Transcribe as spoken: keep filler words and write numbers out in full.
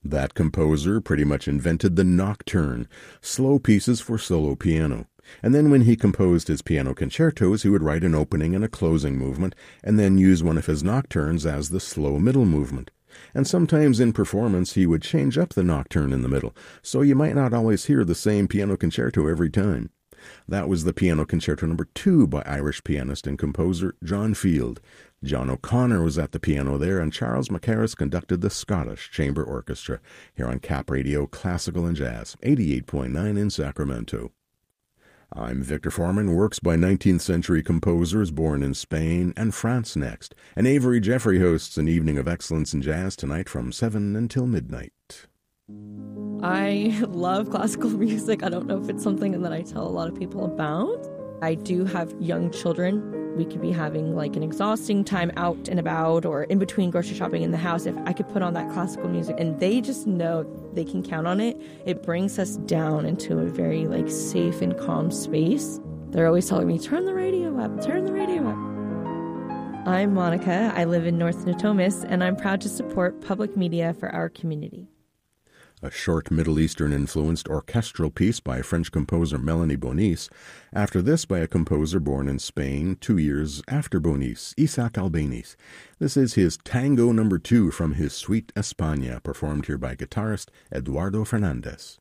That composer pretty much invented the nocturne, slow pieces for solo piano. And then when he composed his piano concertos, he would write an opening and a closing movement, and then use one of his nocturnes as the slow middle movement. And sometimes in performance he would change up the nocturne in the middle, so you might not always hear the same piano concerto every time. That was the Piano Concerto number two by Irish pianist and composer John Field. John O'Connor was at the piano there, and Charles Mackerras conducted the Scottish Chamber Orchestra, here on Cap Radio Classical and Jazz, eighty-eight point nine in Sacramento. I'm Victor Foreman, works by nineteenth century composers born in Spain and France next, and Avery Jeffrey hosts an evening of excellence in jazz tonight from seven until midnight. I love classical music. I don't know if it's something that I tell a lot of people about. I do have young children. We could be having like an exhausting time out and about or in between grocery shopping in the house. If I could put on that classical music and they just know they can count on it, it brings us down into a very like safe and calm space. They're always telling me, turn the radio up, turn the radio up. I'm Monica. I live in North Natomas, and I'm proud to support public media for our community. A short Middle Eastern-influenced orchestral piece by French composer Melanie Bonis. After this, by a composer born in Spain two years after Bonis, Isaac Albéniz. This is his Tango number two from his Suite España, performed here by guitarist Eduardo Fernandez.